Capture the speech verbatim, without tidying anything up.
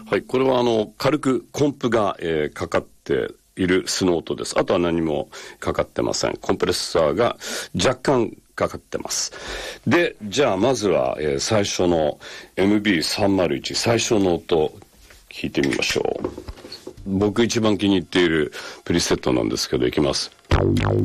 はい、これはあの軽くコンプが、えー、かかっている素の音です。あとは何もかかってません。コンプレッサーが若干かかってます。で、じゃあまずは、えー、最初の エムビーさんまるいち 最初の音聞いてみましょう。僕一番気に入っているプリセットなんですけど、いきます。